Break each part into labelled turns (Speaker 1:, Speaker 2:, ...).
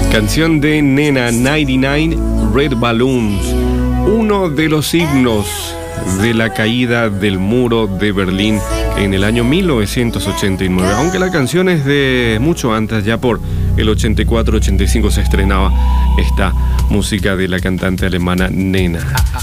Speaker 1: Canción de Nena, 99 Red Balloons, uno de los signos de la caída del muro de Berlín en el año 1989, aunque la canción es de mucho antes, ya por el 84-85 se estrenaba esta música de la cantante alemana Nena.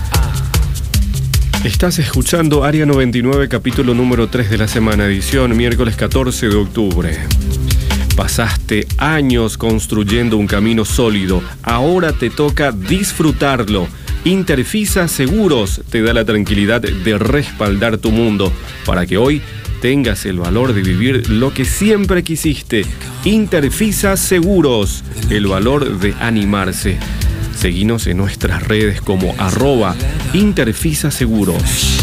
Speaker 1: Estás escuchando Área 99, capítulo número 3 de la semana, edición miércoles 14 de octubre. Pasaste años construyendo un camino sólido, ahora te toca disfrutarlo. Interfisa Seguros te da la tranquilidad de respaldar tu mundo para que hoy tengas el valor de vivir lo que siempre quisiste. Interfisa Seguros, el valor de animarse. Seguinos en nuestras redes como @Interfisa Seguros.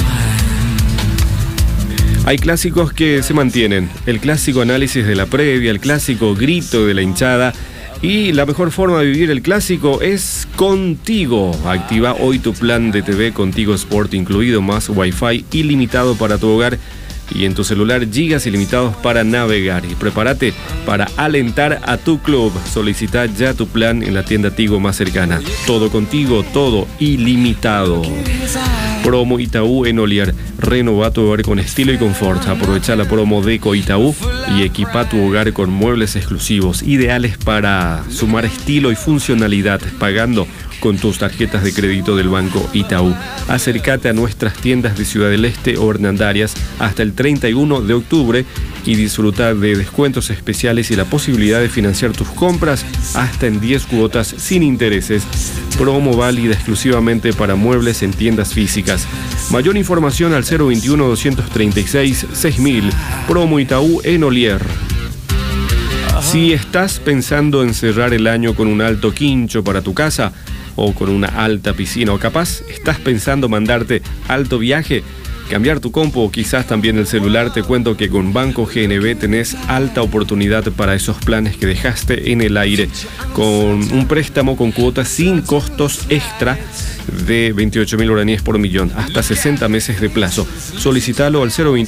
Speaker 1: Hay clásicos que se mantienen, el clásico análisis de la previa, el clásico grito de la hinchada, y la mejor forma de vivir el clásico es contigo. Activa hoy tu plan de TV Contigo Sport incluido, más Wi-Fi ilimitado para tu hogar y en tu celular gigas ilimitados para navegar. Y prepárate para alentar a tu club. Solicita ya tu plan en la tienda Tigo más cercana. Todo contigo, todo ilimitado. Promo Itaú en Olier. Renova tu hogar con estilo y confort. Aprovecha la promo Deco Itaú y equipa tu hogar con muebles exclusivos, ideales para sumar estilo y funcionalidad, pagando con tus tarjetas de crédito del Banco Itaú. Acércate a nuestras tiendas de Ciudad del Este o Hernandarias hasta el 31 de octubre y disfruta de descuentos especiales y la posibilidad de financiar tus compras hasta en 10 cuotas sin intereses. Promo válida exclusivamente para muebles en tiendas físicas. Mayor información al 021-236-6000. Promo Itaú en Olier. Si estás pensando en cerrar el año con un alto quincho para tu casa o con una alta piscina, o capaz estás pensando mandarte alto viaje, cambiar tu compu o quizás también el celular, te cuento que con Banco GNB tenés alta oportunidad para esos planes que dejaste en el aire, con un préstamo con cuotas sin costos extra de 28.000 guaraníes por millón, hasta 60 meses de plazo. Solicitalo al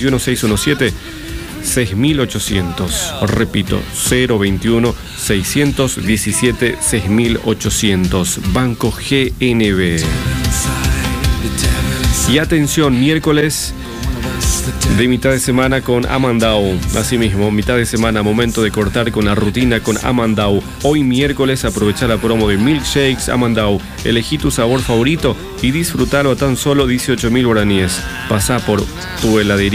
Speaker 1: 021-617-6800. Repito, 021-617-6800. Banco GNB. Y atención, miércoles de mitad de semana con Amandau. Asimismo, mitad de semana, momento de cortar con la rutina con Amandau. Hoy miércoles aprovecha la promo de Milkshakes Amandau. Elegí tu sabor favorito y disfrutalo a tan solo 18.000 guaraníes. Pasá por tu heladería